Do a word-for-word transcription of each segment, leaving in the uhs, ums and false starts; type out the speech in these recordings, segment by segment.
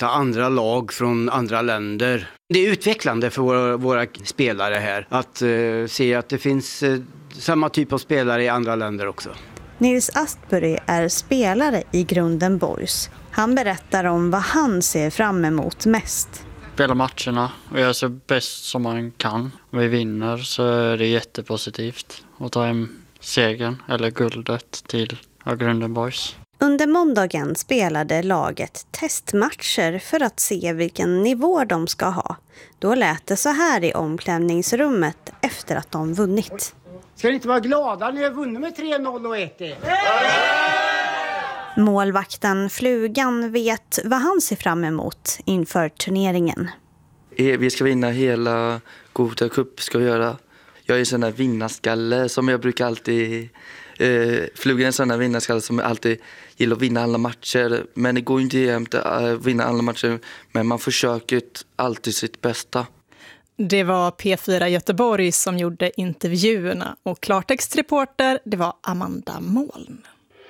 möta andra lag från andra länder. Det är utvecklande för våra, våra spelare här att uh, se att det finns uh, samma typ av spelare i andra länder också. Nils Astbury är spelare i Grunden Boys. Han berättar om vad han ser fram emot mest. Spela matcherna och göra så bäst som man kan. Om vi vinner så är det jättepositivt att ta hem segern eller guldet till Grunden Boys. Under måndagen spelade laget testmatcher för att se vilken nivå de ska ha. Då lät det så här i omklädningsrummet efter att de vunnit. Ska ni inte vara glada när ni har vunnit med tre noll och ett? Målvakten Flugan vet vad han ser fram emot inför turneringen. Vi ska vinna hela Gothia Cup ska vi göra. Jag är en sån där vinnarskalle som jag brukar alltid... Eh, Flugan är en sån där vinnarskalle som alltid gillar att vinna alla matcher. Men det går inte jämt att uh, vinna alla matcher. Men man försöker alltid sitt bästa. Det var P fyra Göteborg som gjorde intervjuerna. Och klartextreporter, det var Amanda Moln.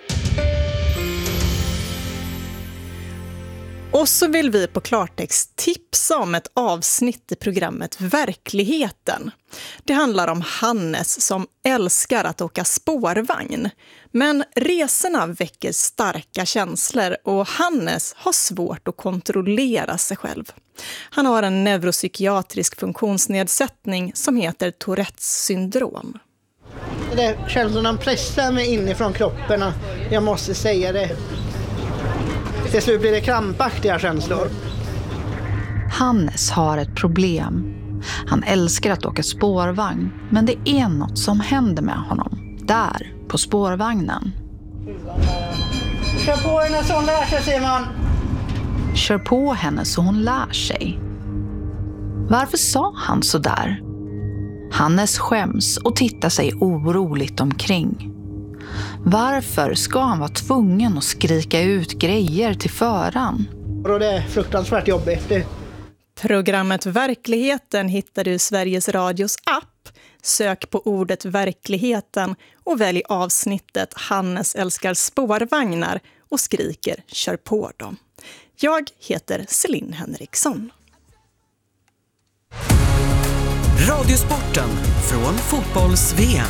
Och så vill vi på Klartext tipsa om ett avsnitt i programmet Verkligheten. Det handlar om Hannes som älskar att åka spårvagn. Men resorna väcker starka känslor och Hannes har svårt att kontrollera sig själv. Han har en neuropsykiatrisk funktionsnedsättning som heter Tourettes syndrom. Det känslorna pressar mig inifrån kroppen. Jag måste säga det. Till slut blir det krampaktiga känslor. Hannes har ett problem. Han älskar att åka spårvagn, men det är något som händer med honom. Där, på spårvagnen. Kör på henne så hon lär sig, säger man. Kör på henne så hon lär sig. Varför sa han så där? Hannes skäms och tittar sig oroligt omkring. Varför ska han vara tvungen att skrika ut grejer till föran? Och det är fruktansvärt jobbigt. Det... Programmet Verkligheten hittar du i Sveriges Radios app. Sök på ordet Verkligheten och välj avsnittet Hannes älskar spårvagnar och skriker kör på dem. Jag heter Celine Henriksson. Radiosporten från fotbolls-V M.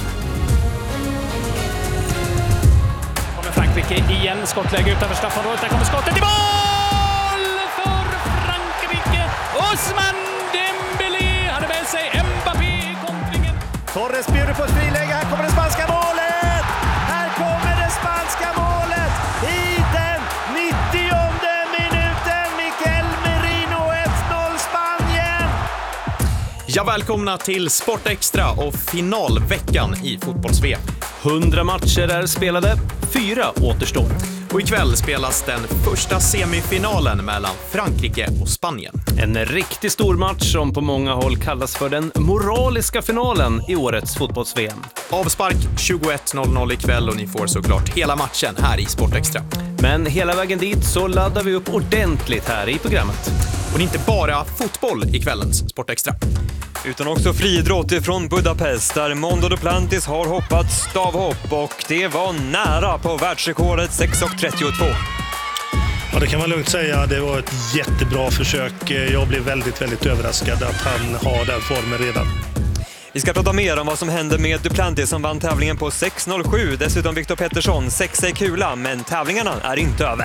Frankrike igen, skottläge utanför straffområdet. Där kommer skottet i mål för Frankrike. Ousmane Dembélé hade med sig Mbappé i kontringen. Torres bjuder på ett friläge. Här kommer det spanska målet. Här kommer det spanska målet i den nittionde minuten. Mikel Merino ett noll Spanien. Ja, välkomna till Sportextra och finalveckan i fotbolls-V M. hundra matcher är spelade, fyra återstår. Och ikväll spelas den första semifinalen mellan Frankrike och Spanien. En riktigt stor match som på många håll kallas för den moraliska finalen i årets fotbolls-V M. Avspark tjugoett noll noll ikväll och ni får såklart hela matchen här i Sportextra. Men hela vägen dit så laddar vi upp ordentligt här i programmet. Och det är inte bara fotboll i kvällens Sportextra. Utan också friidrott ifrån Budapest där Mondo Duplantis har hoppat stavhopp och det var nära på världsrekordet sex trettiotvå. Ja, det kan man lugnt säga. Det var ett jättebra försök. Jag blev väldigt, väldigt överraskad att han har den formen redan. Vi ska prata mer om vad som hände med Duplantis som vann tävlingen på sex noll sju. Dessutom Viktor Pettersson, sexa i kula, men tävlingarna är inte över.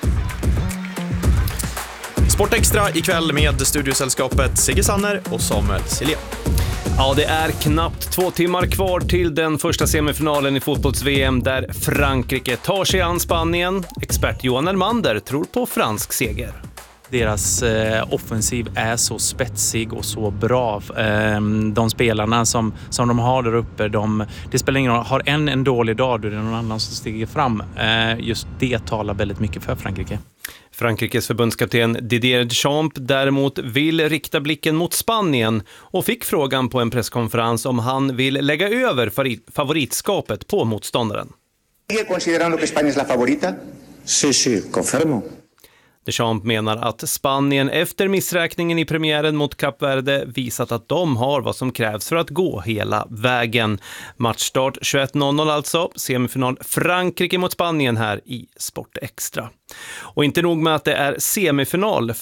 Sportextra ikväll med studiosällskapet Sigge Sanner och Samuel Silén. Ja, det är knappt två timmar kvar till den första semifinalen i fotbolls-V M där Frankrike tar sig an Spanien. Expert Johan Elmander tror på fransk seger. Deras eh, offensiv är så spetsig och så bra. Eh, de spelarna som, som de har där uppe, de, det spelar ingen roll. Har en en dålig dag, då är det någon annan som stiger fram. Eh, just det talar väldigt mycket för Frankrike. Frankrikes förbundskapten Didier Deschamps däremot vill rikta blicken mot Spanien och fick frågan på en presskonferens om han vill lägga över favoritskapet på motståndaren. ¿Considerando que España es la favorita? Sí, sí, confirmo. Deschamps menar att Spanien efter missräkningen i premiären mot Kap Verde visat att de har vad som krävs för att gå hela vägen. Matchstart tjugoett noll noll alltså, semifinal Frankrike mot Spanien här i Sportextra. Och inte nog med att det är semifinal,